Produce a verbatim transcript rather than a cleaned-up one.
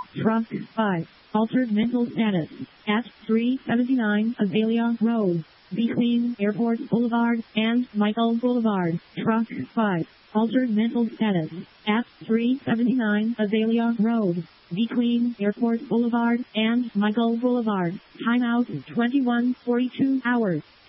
Truck five. Altered mental status. At three seventy-nine Azalea Road. Between Airport Boulevard and Michael Boulevard. Truck five. Altered mental status. At three seventy-nine Azalea Road. Between Airport Boulevard and Michael Boulevard. Timeout twenty-one forty-two hours.